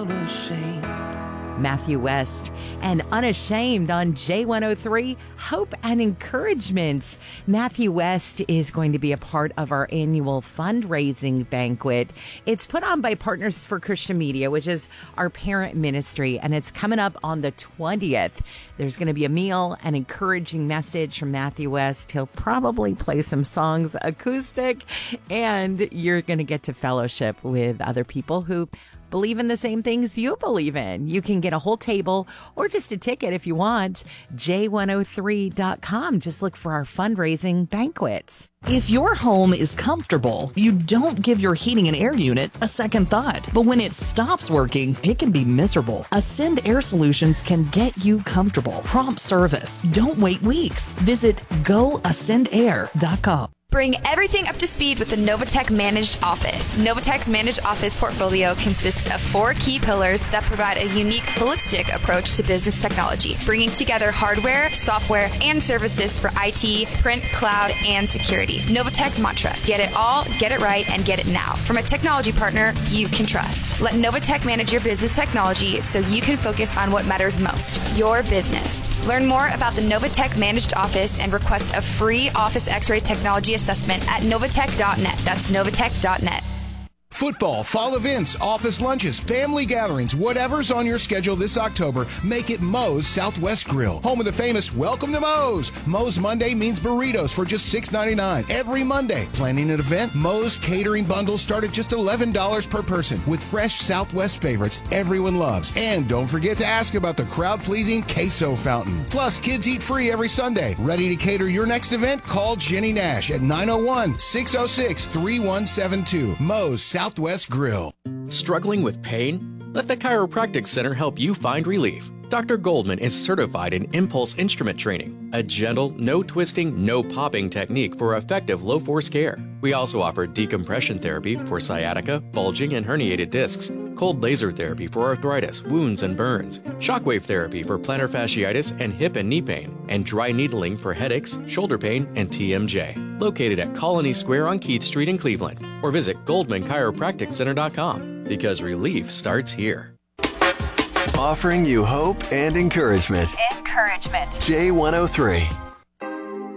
not ashamed. Matthew West and Unashamed on J103, Hope and Encouragement. Matthew West is going to be a part of our annual fundraising banquet. It's put on by Partners for Christian Media, which is our parent ministry, and it's coming up on the 20th. There's going to be a meal, an encouraging message from Matthew West. He'll probably play some songs acoustic, and you're going to get to fellowship with other people who believe in the same things you believe in. You can get a whole table or just a ticket if you want. J103.com. Just look for our fundraising banquets. If your home is comfortable, you don't give your heating and air unit a second thought. But when it stops working, it can be miserable. Ascend Air Solutions can get you comfortable. Prompt service. Don't wait weeks. Visit goascendair.com. Bring everything up to speed with the Novatech Managed Office. Novatech's Managed Office portfolio consists of 4 key pillars that provide a unique, holistic approach to business technology, bringing together hardware, software, and services for IT, print, cloud, and security. Novatech's mantra: get it all, get it right, and get it now. From a technology partner you can trust. Let Novatech manage your business technology so you can focus on what matters most, your business. Learn more about the Novatech Managed Office and request a free Office X-ray technology assessment at novatech.net. That's novatech.net. Football, fall events, office lunches, family gatherings, whatever's on your schedule this October, make it Moe's Southwest Grill. Home of the famous Welcome to Moe's. Moe's Monday means burritos for just $6.99 every Monday. Planning an event? Moe's catering bundles start at just $11 per person with fresh Southwest favorites everyone loves. And don't forget to ask about the crowd-pleasing queso fountain. Plus, kids eat free every Sunday. Ready to cater your next event? Call Jenny Nash at 901-606-3172. Moe's Southwest Grill. Struggling with pain? Let the Chiropractic Center help you find relief. Dr. Goldman is certified in impulse instrument training, a gentle, no twisting, no popping technique for effective low-force care. We also offer decompression therapy for sciatica, bulging, and herniated discs, cold laser therapy for arthritis, wounds, and burns, shockwave therapy for plantar fasciitis and hip and knee pain, and dry needling for headaches, shoulder pain, and TMJ. Located at Colony Square on Keith Street in Cleveland, or visit GoldmanChiropracticCenter.com, because relief starts here. Offering you hope and encouragement. J103.